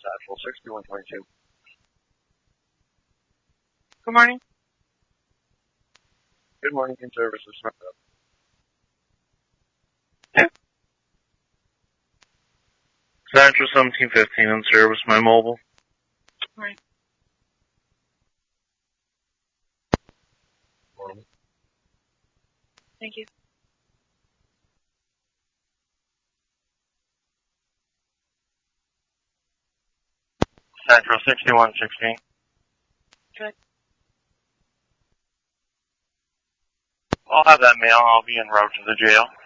Satchel 6122. Good morning. Good morning, in services. Satchel 1715 in service, my mobile. Right. Morning. Thank you. Satchel 6116. Good. I'll have that mail. I'll be en route to the jail.